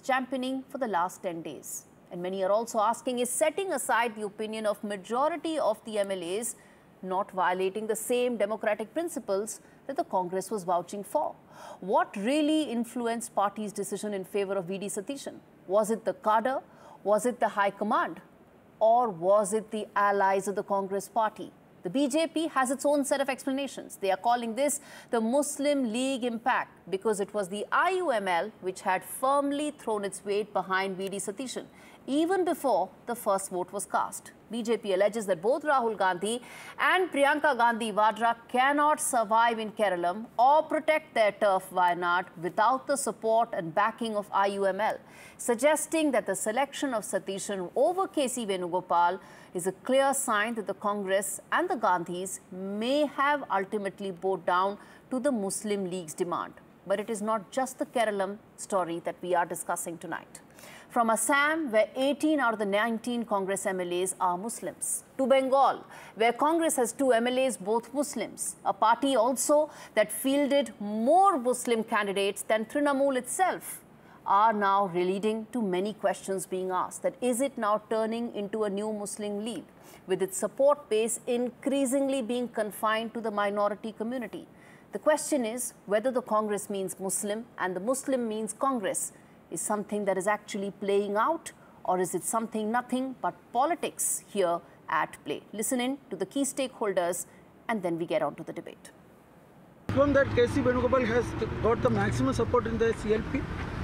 championing for the last 10 days. And many are also asking, is setting aside the opinion of majority of the MLAs not violating the same democratic principles that the Congress was vouching for? What really influenced party's decision in favor of V.D. Satheeshan? Was it the cadre? Was it the High Command? Or was it the allies of the Congress party? The BJP has its own set of explanations. They are calling this the Muslim League impact because it was the IUML which had firmly thrown its weight behind V.D. Satheeshan even before the first vote was cast. BJP alleges that both Rahul Gandhi and Priyanka Gandhi Vadra cannot survive in Kerala or protect their turf Wayanad without the support and backing of IUML, suggesting that the selection of Satheeshan over K.C. Venugopal is a clear sign that the Congress and the Gandhis may have ultimately bowed down to the Muslim League's demand. But it is not just the Kerala story that we are discussing tonight. From Assam, where 18 out of the 19 Congress MLAs are Muslims, to Bengal, where Congress has 2 MLAs, both Muslims, a party also that fielded more Muslim candidates than Trinamool itself, are now leading to many questions being asked. That is it now turning into a new Muslim League, with its support base increasingly being confined to the minority community? The question is whether the Congress means Muslim and the Muslim means Congress is something that is actually playing out, or is it something nothing but politics here at play? Listen in to the key stakeholders and then we get on to the debate. From that, K.C. Venugopal has got the maximum support in the CLP?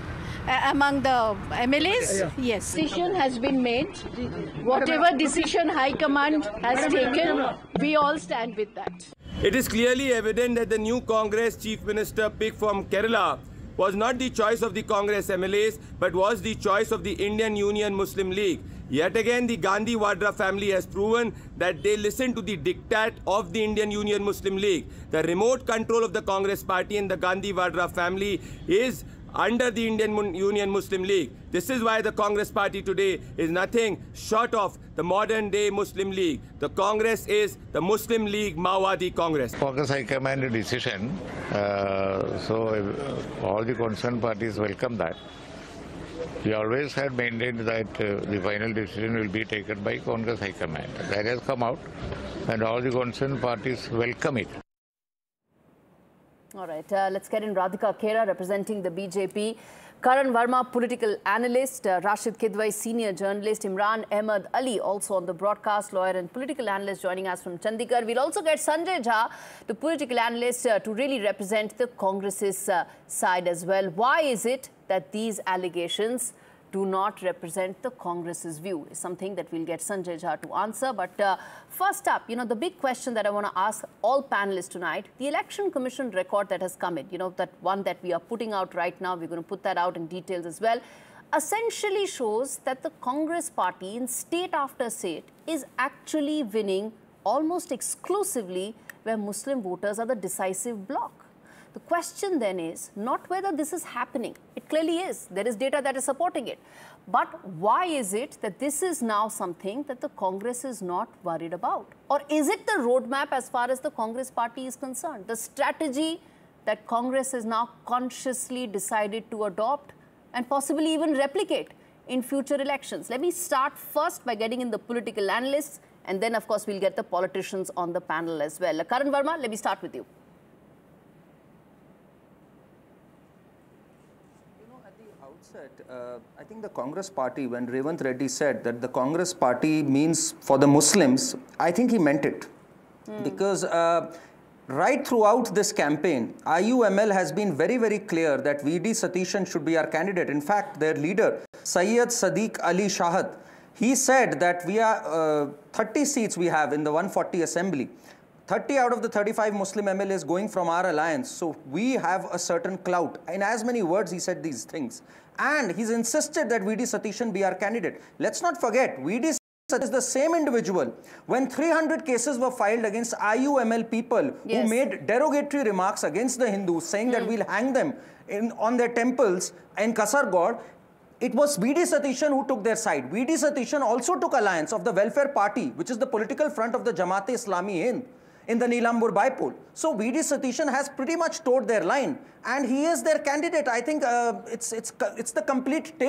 Among the MLAs? Yeah. Yes. Decision has been made. Whatever decision High Command has taken, we all stand with that. It is clearly evident that the new Congress Chief Minister picked from Kerala was not the choice of the Congress MLAs, but was the choice of the Indian Union Muslim League. Yet again, the Gandhi Vadra family has proven that they listen to the diktat of the Indian Union Muslim League. The remote control of the Congress party and the Gandhi Vadra family is under the Indian Union Muslim League. This is why the Congress party today is nothing short of the modern day Muslim League. The Congress is the Muslim League Maowadi Congress. Congress High Command decision, so all the concerned parties welcome that. We always had maintained that the final decision will be taken by Congress High Command. That has come out and all the concerned parties welcome it. All right, let's get in Radhika Khera representing the BJP, Karan Verma, political analyst, Rashid Kidwai, senior journalist, Imran Ahmed Ali, also on the broadcast, lawyer and political analyst, joining us from Chandigarh. We'll also get Sanjay Jha, the political analyst, to really represent the Congress's side as well. Why is it that these allegations do not represent the Congress's view? Is something that we'll get Sanjay Jha to answer. But first up, the big question that I want to ask all panelists tonight, the Election Commission record that has come in, that one that we are putting out right now, we're going to put that out in details as well, essentially shows that the Congress party in state after state is actually winning almost exclusively where Muslim voters are the decisive bloc. The question then is not whether this is happening. It clearly is. There is data that is supporting it. But why is it that this is now something that the Congress is not worried about? Or is it the roadmap as far as the Congress party is concerned? The strategy that Congress has now consciously decided to adopt and possibly even replicate in future elections? Let me start first by getting in the political analysts, and then, of course, we'll get the politicians on the panel as well. Karan Verma, let me start with you. I think the Congress party, when Revanth Reddy said that the Congress party means for the Muslims, I think he meant it. Because right throughout this campaign, IUML has been very, very clear that V.D. Satheeshan should be our candidate. In fact, their leader, Syed Sadiq Ali Shahad, he said that we are 30 seats we have in the 140 assembly. 30 out of the 35 Muslim MLAs going from our alliance. So we have a certain clout. In as many words, he said these things. And he's insisted that V.D. Satheeshan be our candidate. Let's not forget, V.D. Satheeshan is the same individual. When 300 cases were filed against IUML people who made derogatory remarks against the Hindus, saying that we'll hang them on their temples in Kasargod, it was V.D. Satheeshan who took their side. V.D. Satheeshan also took alliance of the Welfare Party, which is the political front of the Jamaat-e-Islami Hind, in the Neelambur bypoll. So V.D. Satheeshan has pretty much toed their line, and he is their candidate. I think it's the complete